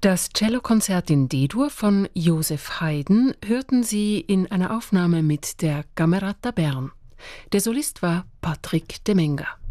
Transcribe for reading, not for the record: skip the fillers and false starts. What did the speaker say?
Das Cellokonzert in D-Dur von Joseph Haydn hörten Sie in einer Aufnahme mit der Camerata Bern. Der Solist war Patrick Demenga.